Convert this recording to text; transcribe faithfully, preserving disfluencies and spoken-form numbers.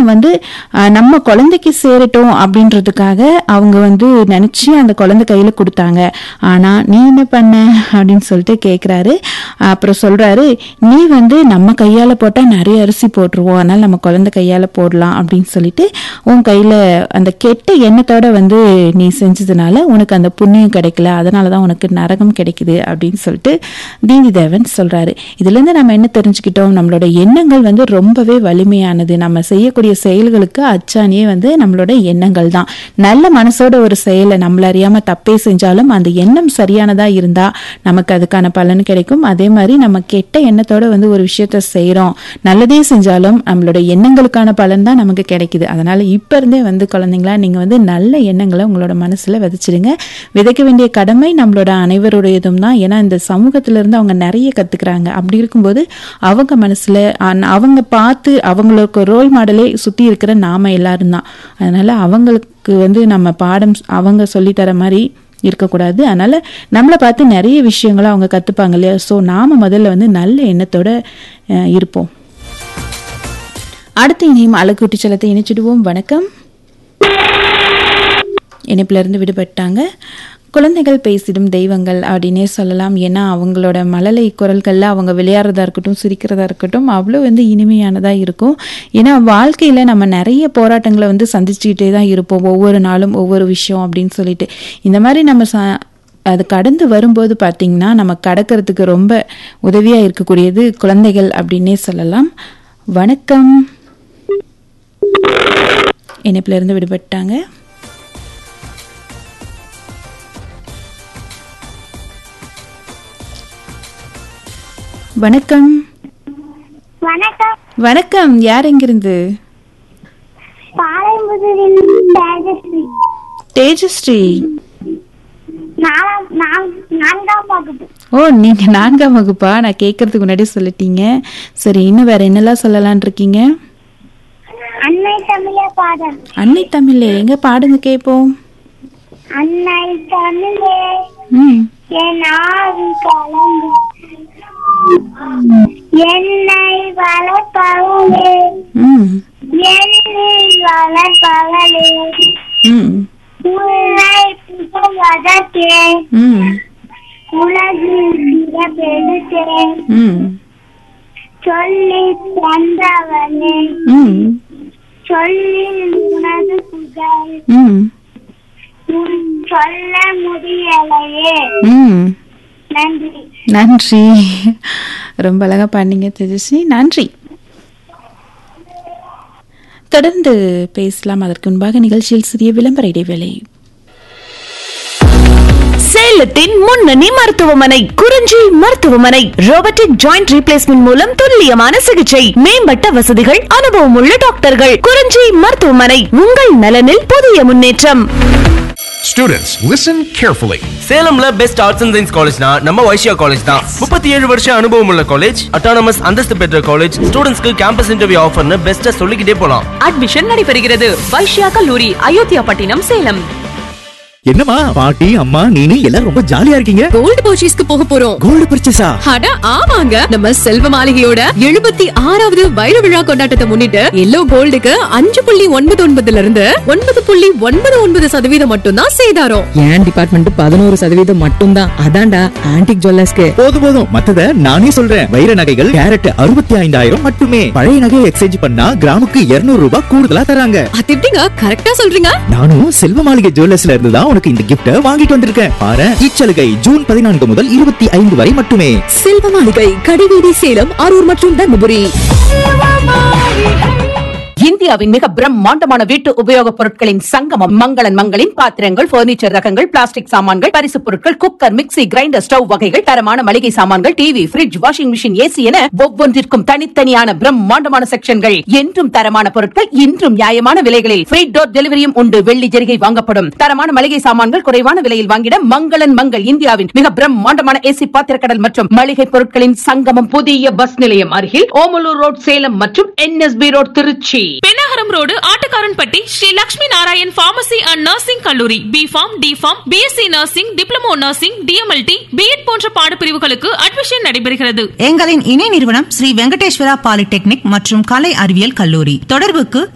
வந்து நம்ம குழந்தைக்கு சேரட்டும் அப்படின்றதுக்காக அவங்க வந்து நினைச்சு அந்த குழந்தை கையில கொடுத்தாங்க. ஆனா நீ என்ன பண்ண அப்படின்னு சொல்லிட்டு கேக்குறாரு. அப்புறம் சொல்றாரு, நீ வந்து நம்ம கையால போட்டா நிறைய அரிசி போட்டுருவோம், அதனால நம்ம குழந்தை கையால போடலாம் அப்படின்னு சொல்லிட்டு உன் கையில அந்த கெட்ட எண்ணத்தோட வந்து நீ செஞ்சதுனால உனக்கு அந்த புண்ணியம் கிடைக்கல, அதனாலதான் உனக்கு நரகம் கிடைக்குது அப்படின்னு சொல்லிட்டு தீனி தேவன் சொல்றாரு. இதுல இருந்து நம்ம என்ன தெரிஞ்சுக்கிட்டோம், நம்மளோட எண்ணங்கள் வந்து ரொம்பவே வலிமையானது. நம்ம செய்யக்கூடிய செயல்களுக்கு அச்சாணியே வந்து நம்மளோட எண்ணங்கள் தான். நல்ல மனசோட ஒரு செயலை நம்மள அறியாம தப்பே செஞ்சாலும் அந்த எண்ணம் சரியானதா இருந்தா நமக்கு அதுக்கான பலன் கிடைக்கும். அதே மாதிரி நம்ம கெட்ட எண்ணத்தோட வந்து ஒரு விஷயத்த செய்யறோம், நல்லதே செஞ்சாலும் நம்மளோட எண்ணங்களுக்கான பலன் தான் நமக்கு கிடைக்குது. அதனால இப்ப இருந்தே வந்து குழந்தைங்களா நீங்க வந்து நல்ல எண்ணங்களை உங்களோட மனசுல விதைச்சிடுங்க. விதைக்க வேண்டிய கடமை நம்மளோட அனைவருடையதும் தான். ஏன்னா இந்த சமூகத்துல இருந்து அவங்க நிறைய கத்துக்கிறாங்க. அப்படி இருக்கும்போது அவங்க மனசுல அவங்க பார்த்து அவங்களுக்கு ரோல் மாடலே சுத்தி இருக்கிற நாம எல்லாரும் தான். அதனால அவங்களுக்கு வந்து நம்ம பாடம் அவங்க சொல்லித்தர மாதிரி இருக்கக்கூடாது. அதனால நம்மளை பார்த்து நிறைய விஷயங்களை அவங்க கத்துப்பாங்க இல்லையா. ஸோ நாம முதல்ல வந்து நல்ல எண்ணத்தோட இருப்போம். அடுத்து இனியும் அழகுட்டி செல்லத்தை இணைச்சிடுவோம். வணக்கம். இணைப்புல இருந்து விடுபட்டாங்க. குழந்தைகள் பேசிடும் தெய்வங்கள் அப்படின்னே சொல்லலாம். ஏன்னா அவங்களோட மழலை குரல்கள்ல அவங்க விளையாடுறதா இருக்கட்டும், சிரிக்கிறதா இருக்கட்டும், அவ்வளோ வந்து இனிமையானதா இருக்கும். ஏன்னா வாழ்க்கையில நம்ம நிறைய போராட்டங்களை வந்து சந்திச்சுக்கிட்டே தான் இருப்போம், ஒவ்வொரு நாளும் ஒவ்வொரு விஷயம் அப்படின்னு சொல்லிட்டு. இந்த மாதிரி நம்ம ச அது கடந்து வரும்போது பார்த்தீங்கன்னா நம்ம கடக்கிறதுக்கு ரொம்ப உதவியா இருக்கக்கூடியது குழந்தைகள் அப்படின்னே சொல்லலாம். வணக்கம். இணைப்புல இருந்து விடுபட்டாங்க. வணக்கம். வணக்கம். வணக்கம். யார் எங்கிருந்து? தேஜஸ்ரீ. ஓ, நீங்க நான்காம் வகுப்பா? நான் கேட்கறதுக்கு முன்னாடி சொல்லிட்டீங்க. சரி, இன்னும் வேற என்னெல்லாம் சொல்லலான் இருக்கீங்க? அன்னை தமிழே பாடல். அன்னை தமிழே எங்க பாடுங்க கேப்போம். அன்னை தமிழே ம் என் ஆவி கலந்து என்னை வளர்ப்பவளே, என்னை வளர்ப்பவளே, உன்னை புகழ்வதற்கே உலகில் சிறப்பெடுத்தேன் சொல்லி தந்தவனே, சொல்லி உனது புகழ் சொல்ல முடியலையே. நன்றி. நன்றி. ரொம்ப அழகா பண்ணீங்க தேஜஸ்வி, நன்றி. தொடர்ந்து பேசலாம். அதற்கு முன்பாக நிகழ்ச்சியில் சிறிய விளம்பர இடைவேளை. சேலத்தின் முன்னணி மருத்துவமனை குறிஞ்சி மருத்துவமனை ரோபோட்டிக் ஜாயிண்ட் ரீப்ளேஸ்மெண்ட் மூலம் துல்லியமான சிகிச்சை, மேம்பட்ட வசதிகள், அனுபவம் உள்ள டாக்டர்கள். குறிஞ்சி மருத்துவமனை, உங்கள் நலனில் புதிய முன்னேற்றம். Students, listen carefully. சேலம்ல best arts and science காலேஜ்னா நம்ம வைஷ்யா காலேஜ் தான். முப்பத்தி ஏழு வருஷம் அனுபவம் உள்ள காலேஜ், அட்டானமஸ் அந்தஸ்து பெற்ற காலேஜ், ஸ்டூடெண்ட்ஸ்க்கு கேம்பஸ் இன்டர்வியூ ஆஃபர்னு பெஸ்ட்டா சொல்லிக்கிட்டே போலாம். அட்மிஷன் நடைபெறுகிறது. வைஷ்யா கல்லூரி, அயோத்தியா பட்டினம், சேலம். என்னமா பாட்டி அம்மா நீனு எல்லாரும் ரொம்ப ஜாலியா இருக்கீங்க? கோல்டு பர்ச்சேஸ்க்கு போக போறோம். கோல்டு பர்ச்சேஸா? அட ஆமாங்க, நம்ம செல்வ மாளிகையோட எழுபத்தி ஆறாவது வைர விழா கொண்டாட்டத்தை முன்னிட்டு எல்லோ கோல்டுக்கு அஞ்சு புள்ளி ஒன்பது ஒன்பதுல இருந்து ஒன்பது புள்ளி ஒன்பது ஒன்பது சதவீதம் மட்டும் தான் சேதாரம். என் டிபார்ட்மெண்ட் பதினோரு சதவீதம் மட்டும் தான். அதான்டா ஆன்டிக் ஜுவல்லர்ஸ்க்கு. போதும் போதும், மத்தத நானே சொல்றேன். வைர நகைகள் கேரட் அறுபத்தி ஐந்தாயிரம் மட்டுமே. பழைய நகையை எக்ஸ்சேஞ்ச் பண்ணா கிராமுக்கு இருநூறு ரூபாய் கூடுதலா தராங்க. அது எப்படிங்க கரெக்டா சொல்றீங்க? நானும் செல்வ மாளிகை ஜுவல்லர்ஸ்ல இருந்து தான் உனக்கு இந்த கிஃப்ட் வாங்கிட்டு வந்திருக்கேன். பாரு, இச்சலுகை ஜூன் பதினான்கு முதல் இருபத்தி ஐந்து வரை மட்டுமே. செல்வ மாளிகை, கடிவீதி, சேலம், அரூர் மற்றும் தர்மபுரி. இந்தியாவின் மிக பிரம்மாண்டமான வீட்டு உபயோகப் பொருட்களின் சங்கமம் மங்களன் மங்களின் பாத்திரங்கள், பர்னிச்சர் ரகங்கள், பிளாஸ்டிக் சாமான்கள், பரிசு பொருட்கள், குக்கர், மிக்ஸி, கிரைண்டர், ஸ்டவ் வகைகள், தரமான மளிகை சாமான்கள், TV, fridge, washing machine, AC என ஒவ்வொன்றிற்கும் தனித்தனியான பிரம்மாண்டமான செக்ஷன்கள். என்றும் தரமான பொருட்கள், இன்றும் நியாயமான விலைகளில் ஃப்ரீ டோர் டெலிவரியும் உண்டு. வெள்ளி ஜெரிகை வாங்கப்படும். தரமான மளிகை சாமான்கள் குறைவான விலையில் வாங்கிட மங்களன் மங்கள். இந்தியாவின் மிக பிரம்மாண்டமான ஏசி பாத்திரக்கடல் மற்றும் மளிகை பொருட்களின் சங்கமம். புதிய பஸ் நிலையம் அருகில் ஓமலூர் ரோட், சேலம் மற்றும் NSP road, Trichy. Pennagaram road, Attukaranpatti, Sri Lakshmi Narayan pharmacy and nursing கல்லூரி. B form, D form, BSc nursing, diploma nursing, DMLT, BEd போன்ற பாடப்பிரிவுகளுக்கு அட்மிஷன் நடைபெறுகிறது. எங்களின் இணை நிறுவனம் ஸ்ரீ வெங்கடேஸ்வரா பாலிடெக்னிக் மற்றும் கலை அறிவியல் கல்லூரி. தொடர்புக்கு